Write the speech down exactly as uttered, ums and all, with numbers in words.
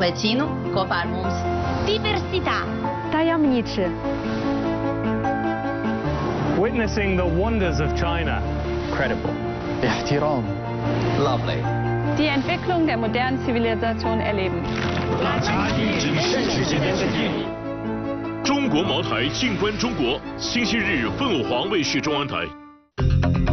Vicino, Copar Mums. Diversità. Tajemniczy. Witnessing the wonders of China. Credible. احترام. Lovely. Die Entwicklung der modernen Zivilisation erleben. 中国茅台静观中国，星期日凤凰卫视中央台。